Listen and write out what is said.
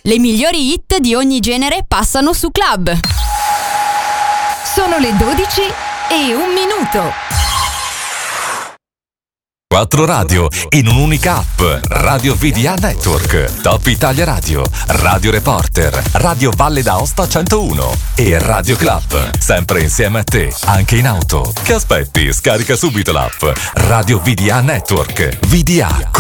Le migliori hit di ogni genere passano su Club. Sono le 12:01. 4 radio in un'unica app. Radio VDA Network, Top Italia Radio, Radio Reporter, Radio Valle d'Aosta 101 e Radio Club. Sempre insieme a te, anche in auto. Che aspetti? Scarica subito l'app. Radio VDA Network. VDA